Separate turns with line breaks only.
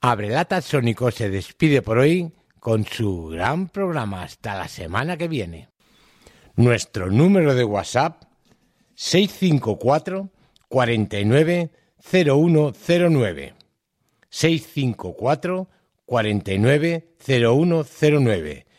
Abrelata Sónico se despide por hoy con su gran programa. Hasta la semana que viene. Nuestro número de WhatsApp 654 49 0109 654 49 0109.